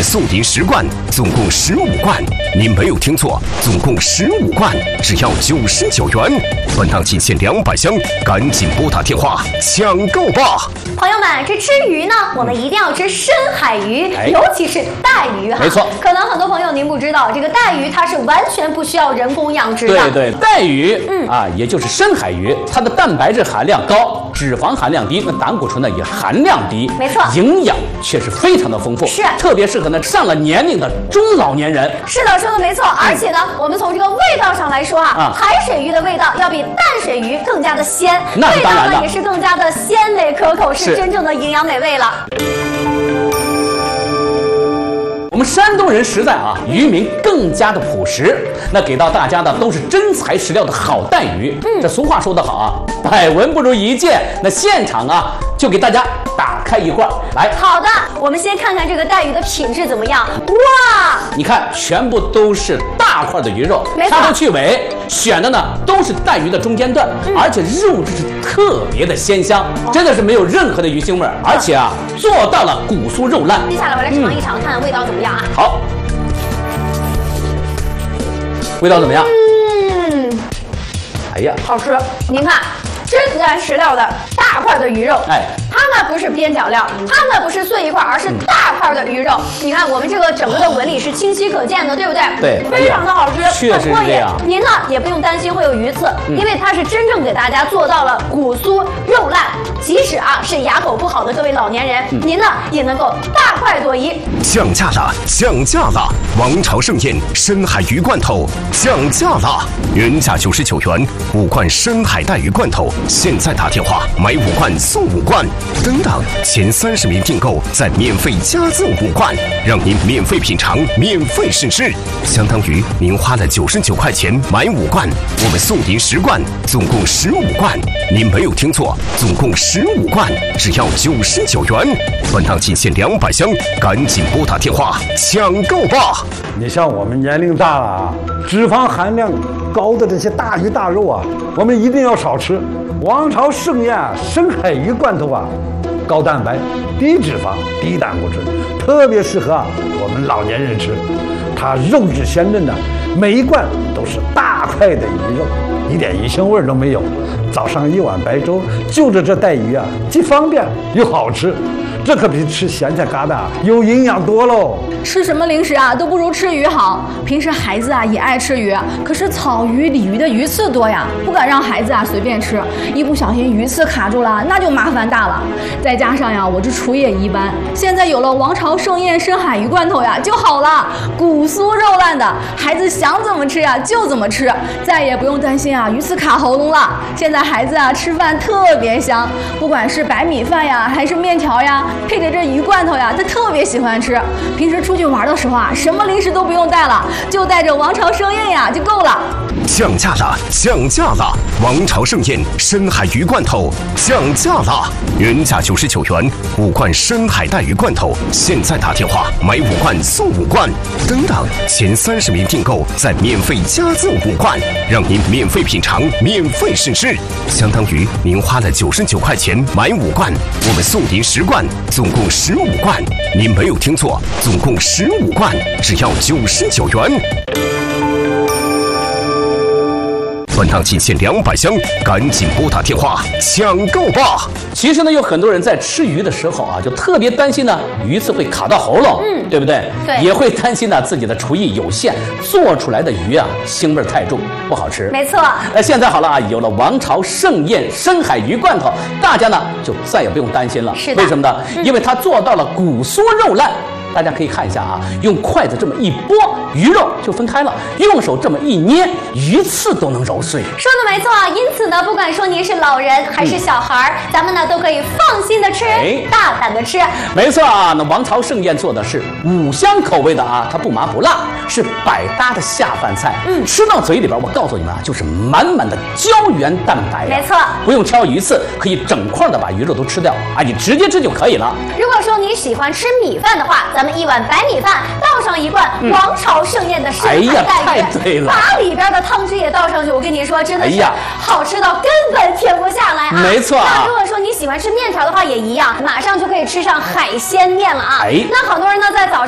们送您10罐，总共15罐。您没有听错，总共15罐，只要99元。本档仅限200箱，赶紧拨打电话抢购吧！ 朋友们，这吃鱼呢，我们一定要吃深海鱼，尤其是带鱼哈。 没错， 可能很多朋友您不知道，这个带鱼它是完全不需要人工养殖的。 对，带鱼，也就是深海鱼，它的蛋白质含量高，脂肪含量低，那胆固醇呢也含量低， 没错， 营养却是非常的丰富， 是特别适合呢上了年龄的中老年人。 是的，说的没错。而且呢，我们从这个味道上来说海水鱼的味道要比淡水鱼更加的鲜， 那是当然的， 味道呢也是更加的鲜美可口，是真正的营养美味了。 我们山东人实在渔民更加的朴实，那给到大家的都是真材实料的好带鱼。这俗话说得好百闻不如一见。那现场就给大家打开一罐来。 好的，我们先看看这个带鱼的品质怎么样。哇， 你看，全部都是大块的鱼肉，掐头去尾，选的呢都是带鱼的中间段，而且肉质是特别的鲜香，真的是没有任何的鱼腥味，而且做到了骨酥肉烂。 接下来我来尝一尝，看看味道怎么样啊？ 好，味道怎么样？哎呀， 好吃！您看，真材实料的大块的鱼肉，它呢不是边角料，它呢不是碎一块，而是大块的鱼肉。你看我们这个整个的纹理是清晰可见的，对不对？ 对， 非常的好吃， 确实是这样。 您呢也不用担心会有鱼刺，因为它是真正给大家做到了骨酥肉烂，即使是牙口不好的各位老年人，您呢也能够大快朵颐。 降价了，降价了！王朝盛宴深海鱼罐头降价了，原价99元，5罐深海带鱼罐头，现在打电话买5罐送5罐。等等，前30名订购再免费加赠5罐，让您免费品尝，免费试吃，相当于您花了99块钱买5罐，我们送您10罐，总共15罐。您没有听错，总共15罐，只要99元。本档仅限200箱，赶紧拨打电话抢购吧！ 你像我们年龄大了脂肪含量高的这些大鱼大肉我们一定要少吃。王朝盛宴深海鱼罐头高蛋白、低脂肪、低胆固醇，特别适合我们老年人吃。它肉质鲜嫩每一罐都是大块的鱼肉，一点鱼腥味都没有。早上1碗白粥，就着这带鱼既方便又好吃，这可比吃咸菜疙瘩有营养多喽。 吃什么零食都不如吃鱼好。平时孩子也爱吃鱼，可是草鱼、鲤鱼的鱼刺多呀，不敢让孩子随便吃，一不小心鱼刺卡住了，那就麻烦大了。再加上我这厨艺也一般，现在有了王朝盛宴深海鱼罐头就好了，骨酥肉烂的，孩子想怎么吃就怎么吃，再也不用担心鱼刺卡喉咙了。现在孩子吃饭特别香，不管是白米饭还是面条配着这鱼罐头他特别喜欢吃。平时出去玩的时候什么零食都不用带了，就带着王朝盛宴就够了。 降价了，降价了！王朝盛宴深海鱼罐头降价了，原价99元，5罐深海带鱼罐头，现在打电话买5罐送5罐。等等，前30名订购再免费加赠5罐，让您免费品尝，免费试吃，相当于您花了99块钱买5罐，我们送您10罐，总共15罐。您没有听错，总共15罐，只要99元。本档仅限200箱，赶紧拨打电话抢购吧！ 其实呢，有很多人在吃鱼的时候就特别担心鱼刺会卡到喉咙，对不对？ 对， 也会担心自己的厨艺有限，做出来的鱼腥味太重，不好吃。 没错。 现在好了有了王朝盛宴深海鱼罐头，大家呢就再也不用担心了。 是的。 为什么呢？因为它做到了骨酥肉烂。大家可以看一下用筷子这么一拨，鱼肉就分开了；用手这么一捏，鱼刺都能揉碎。 说的没错，因此呢，不管说您是老人还是小孩咱们呢都可以放心的吃，大胆的吃。 没错那王朝盛宴做的是5香口味的它不麻不辣，是百搭的下饭菜。吃到嘴里边，我告诉你们就是满满的胶原蛋白。 没错， 不用挑鱼刺，可以整块的把鱼肉都吃掉你直接吃就可以了。 如果说你喜欢吃米饭的话，咱们1碗白米饭倒上1罐王朝盛宴的深海带鱼， 太对了， 把里边的汤汁也倒上去，我跟你说，真的是好吃到根本停不下来没错那如果说你喜欢吃面条的话，也一样，马上就可以吃上海鲜面了那好多人呢在早上